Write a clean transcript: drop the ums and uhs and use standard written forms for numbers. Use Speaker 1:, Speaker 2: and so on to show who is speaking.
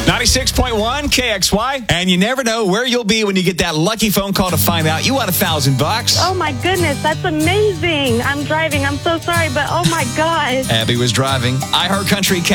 Speaker 1: 96.1 KXY. And you never know where you'll be when you get that lucky phone call to find out you won $1,000.
Speaker 2: Oh, my goodness. That's amazing. I'm driving. I'm so sorry, but oh, my gosh.
Speaker 1: Abby was driving. iHeart Country